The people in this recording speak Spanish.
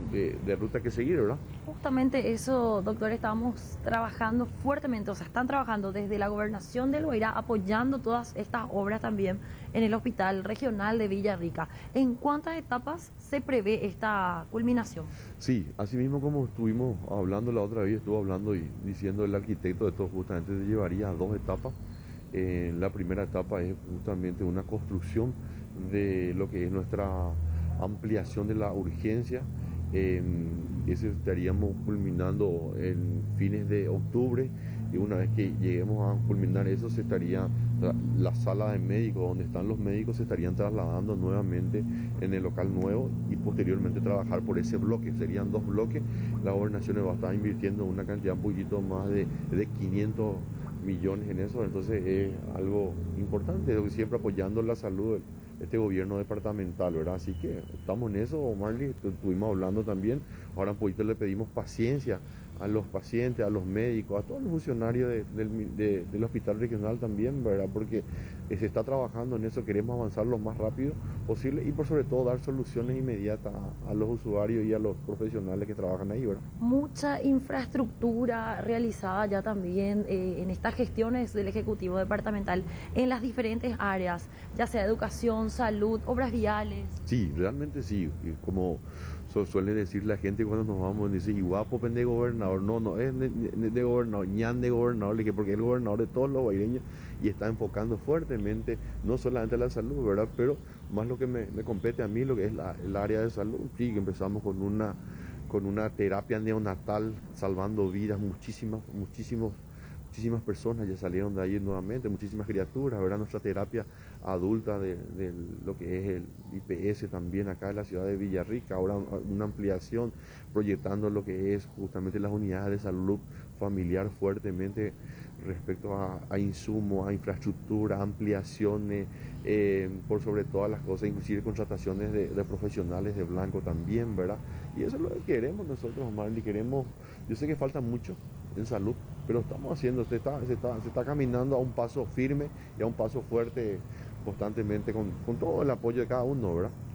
de ruta que seguir, ¿verdad? Justamente eso, doctor, estamos trabajando fuertemente, o sea, están trabajando desde la gobernación del Guairá, apoyando todas estas obras también en el Hospital Regional de Villarrica. ¿En cuántas etapas se prevé esta culminación? Sí, así mismo como estuvimos hablando la otra vez, estuvo hablando y diciendo el arquitecto de todo, justamente se llevaría a dos etapas. La primera etapa es justamente una construcción de lo que es nuestra ampliación de la urgencia. Eso estaríamos culminando en fines de octubre, y una vez que lleguemos a culminar eso, se estaría la sala de médicos, donde están los médicos, se estarían trasladando nuevamente en el local nuevo y posteriormente trabajar por ese bloque. Serían dos bloques. La gobernación va a estar invirtiendo una cantidad un poquito más de 500 millones en eso, entonces es algo importante, siempre apoyando la salud de este gobierno departamental, ¿verdad? Así que estamos en eso, Marley, estuvimos hablando también. Ahora un poquito le pedimos paciencia a los pacientes, a los médicos, a todos los funcionarios del hospital regional también, ¿verdad? Porque se está trabajando en eso, queremos avanzar lo más rápido posible y por sobre todo dar soluciones inmediatas a los usuarios y a los profesionales que trabajan ahí, ¿verdad? Mucha infraestructura realizada ya también en estas gestiones del Ejecutivo Departamental en las diferentes áreas, ya sea educación, salud, obras viales. Sí, realmente sí, y como suele decir la gente cuando nos vamos, dice, y guapo pende gobernador, no es de gobernador, ñan de gobernador, le dije, porque es el gobernador de todos los guaireños y está enfocando fuertemente, no solamente la salud, ¿verdad? Pero más lo que me compete a mí, lo que es el área de salud. Sí, que empezamos con una terapia neonatal salvando vidas, muchísimas personas ya salieron de ahí nuevamente, muchísimas criaturas, ¿verdad? Nuestra terapia adulta de lo que es el IPS también acá en la ciudad de Villarrica, ahora una ampliación proyectando lo que es justamente las unidades de salud familiar fuertemente respecto a insumos, a infraestructura, ampliaciones, por sobre todas las cosas, inclusive contrataciones de profesionales de blanco también, ¿verdad? Y eso es lo que queremos nosotros, Marley, queremos, yo sé que falta mucho en salud, pero estamos haciendo, se está caminando a un paso firme y a un paso fuerte constantemente con todo el apoyo de cada uno, ¿verdad?